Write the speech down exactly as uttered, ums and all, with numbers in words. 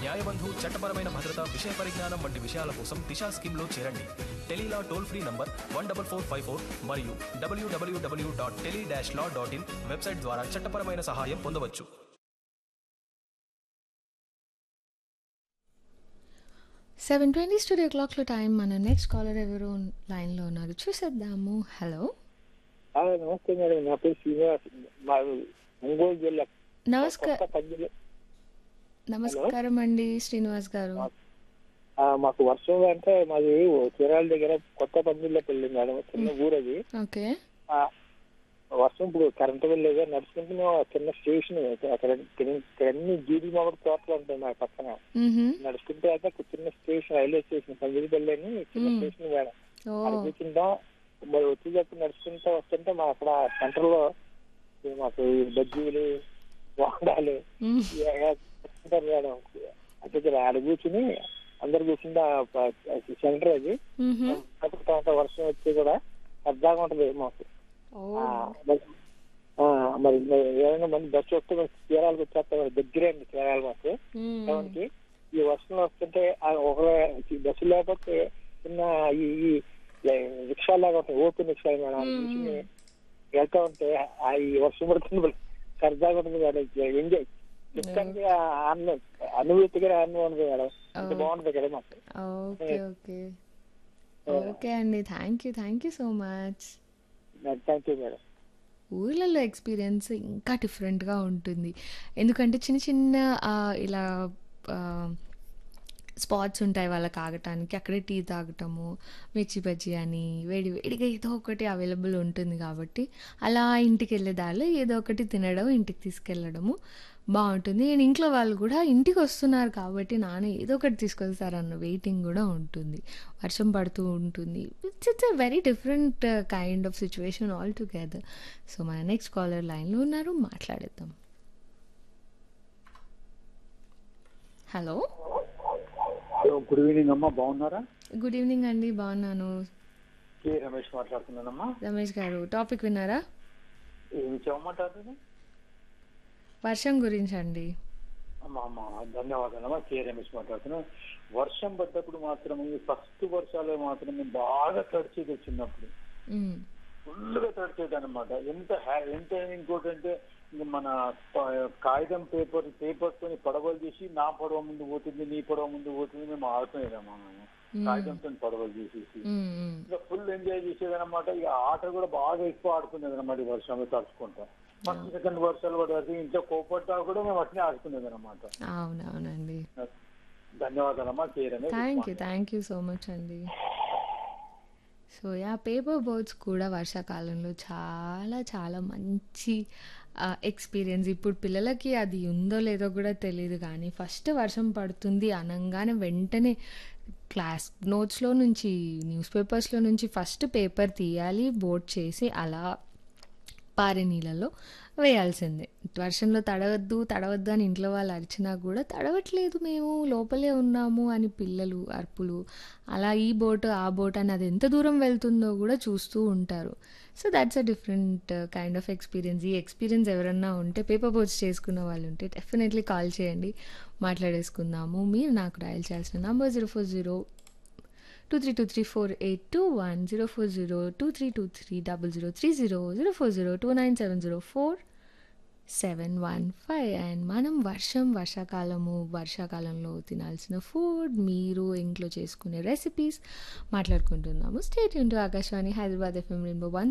న్యాయబంధు చట్టపరమైన భద్రత విషయ పరిజ్ఞానం వంటి విషయాల కోసం దిశా స్కీమ్లో చేరండి. Tele-Law toll free number one double four five four మరియు డబ్ల్యూడబ్ల్యూడబ్ల్యూ dot tele dash law dot in website ద్వారా చట్టపరమైన సహాయం పొందవచ్చు. సెవెన్ ట్వంటీ స్టూడియో క్లాక్లో టైం. మన నెక్స్ట్ కాలర్ ఎవరు లైన్లో ఉన్నారు చూసేద్దాము. హలో, ఆ, నమస్తే మేడం. నా పేరు శ్రీనివాస్. మా ఒంగోలు జిల్లా నమస్కారం. కొత్త పందిరి. నమస్కారం అండి శ్రీనివాస్ గారు. ఆ, మాకు వర్షం అంటే మాది చీరాల దగ్గర కొత్త పందిరిలోకి వెళ్ళింది మేడం. చిన్న ఊరు అది. ఓకే. ఆ, వర్షం ఇప్పుడు కరెంట్ వెళ్ళలేదు. నడుచుకుంటూ మేము చిన్న స్టేషన్ అక్కడ ఇక్కడ అన్ని జీడి మొగడు తోటలు ఉంటాయి మా పక్కన. మ్హూ. నడుచుకుంటే అయితే ఒక చిన్న స్టేషన్, రైల్వే స్టేషన్ పందిరిపల్లి అని చిన్న మ్. Station madam. ఓ అది కూర్చుంటాం. మరి వచ్చేటప్పుడు నడుచుకుంటూ వస్తుంటే మా అక్కడ సెంటర్ లో మాకు బజ్జీలు, బోండాలు మ్. ఉంటారు మేడం. అంటే ఆడ కూర్చుని అందరు కూర్చుంటే సెంటర్ అది. మ్హూ. కాకపోతే వర్షం వచ్చి కూడా సరదాగా ఉంటది మాకు. ఓ. ఆ, మరి ఆ, మరి మరి ఏమైనా మంది బస్సు వస్తే మరి చీరాలకు వచ్చేస్తాం. మరి దగ్గరే అండి చీరాలు మాకు మ్. టౌన్కి. ఈ వర్షంలో వస్తుంటే ఆ ఒక బస్సు లేకపోతే చిన్న ఈ ఈ రిక్షా లాగా ఉంటాయి, ఓపెన్ రిక్షాలు మేడం. మ్. కూర్చుని వెళ్తా ఉంటే ఆ ఈ వర్షం పడుతుంది సరదాగా ఉంటుంది మేడం. ఎంజాయ్ చెప్తానికి ఆనందం, అనుభూతిగా ఆనందం ఉంటుంది మేడం. అంత బాగుంటుంది కదా మాకు. ఓకే ఓకే ఓకే అండి. Thank you thank you so much. Thank you madam. ఊర్లలో ఎక్స్పీరియన్స్ ఇంకా డిఫరెంట్గా ఉంటుంది. ఎందుకంటే చిన్న చిన్న ఆ, ఇలా స్పాట్స్ ఉంటాయి వాళ్ళకి ఆగటానికి. అక్కడే టీ తాగటము, మిర్చి బజ్జీ అని వేడి వేడిగా ఏదో ఒకటి అవైలబుల్ ఉంటుంది కాబట్టి అలా ఇంటికి వెళ్ళే దారిలో ఏదో ఒకటి తినడం, ఇంటికి తీసుకెళ్ళడము బాగుంటుంది. నేను ఇంట్లో వాళ్ళు కూడా ఇంటికి వస్తున్నారు కాబట్టి నాన్న ఏదో ఒకటి తీసుకొస్తారన్న వెయిటింగ్ కూడా ఉంటుంది. వర్షం పడుతూ ఉంటుంది. It's it's a very different kind of situation all together. So మన నెక్స్ట్ కాలర్ లైన్లో ఉన్నారు, మాట్లాడేద్దాం. హలో, గుడ్ ఈవినింగ్ అమ్మా, బాగున్నారా? గుడ్ ఈవినింగ్ అండి. బాగున్నాను. కే రమేష్ మాట్లాడుతున్నానమ్మా. రమేష్ గారు, టాపిక్ విన్నారా? ఏమి చెప్పమంటారు? వర్షం గురించి అండి. అమ్మా అమ్మా ధన్యవాదాలమ్మా. కే రమేష్ మాట్లాడుతున్నా. వర్షం పడ్డప్పుడు మాత్రమే, ఫస్ట్ వర్షాలు మాత్రమే బాగా తడిచేది వచ్చినప్పుడు, మ్. ఫుల్గా తడిచేది అనమాట. ఎంత హ్యా- ఎంత ఇంకోటి అంటే ఇంక మన ప- కాగితం పేపర్ పేపర్ తోని పడవలు చేసి నా పడవ ముందు పోతుంది, నీ పడవ ముందు పోతుంది, మేము ఆడుకునేదమ్మా. మేము కాగితంతో పడవలు చేసేసి మ్, మ్. ఇక ఫుల్ ఎంజాయ్ చేసేదన్నమాట. ఇక ఆట కూడా బాగా ఎక్కువ ఆడుకునేది అనమాట. ఈ వర్షంలో తడుచుకుంటాం. ఫస్ట్ సెకండ్ వర్షాలు పడేది ఇంట్లో కోపడ్డా కూడా మేము అట్నే ఆడుకునేది అనమాట. అవునవునండి. ధన్యవాదాలమ్మా. కేరమే. Thank you thank you so much అండి. సో యా, పేపర్ బోట్స్ కూడా వర్షాకాలంలో చాలా చాలా మంచి ఎక్స్పీరియన్స్. ఇప్పుడు పిల్లలకి అది ఉందో లేదో కూడా తెలియదు, కానీ ఫస్ట్ వర్షం పడుతుంది అనగానే వెంటనే క్లాస్ నోట్స్లో నుంచి, న్యూస్ పేపర్స్లో నుంచి ఫస్ట్ పేపర్ తీయాలి, బోట్ చేసి అలా పారే నీళ్ళలో వేయాల్సిందే. వర్షంలో తడవద్దు తడవద్దు అని ఇంట్లో వాళ్ళు అరిచినా కూడా తడవట్లేదు, మేము లోపలే ఉన్నాము అని పిల్లలు అరుపులు. అలా ఈ బోట్ ఆ బోట్ అని అది ఎంత దూరం వెళ్తుందో కూడా చూస్తూ ఉంటారు. So that's a different kind of experience. ఈ ఎక్స్పీరియన్స్ ఎవరన్నా ఉంటే, పేపర్ బోట్స్ చేసుకున్న వాళ్ళు ఉంటే డెఫినెట్లీ కాల్ చేయండి, మాట్లాడేసుకుందాము. మీరు నాకు డయల్ చేయాల్సిన number zero four zero two three two three four eight two one, zero four zero two three two three double zero three zero, zero four zero two nine seven zero four seven one five. And మనం వర్షం, వర్షాకాలము, వర్షాకాలంలో తినాల్సిన food, మీరు ఇంట్లో చేసుకునే recipes మాట్లాడుకుంటున్నాము. Stay tune to Akashvani Hyderabad FM rainbow one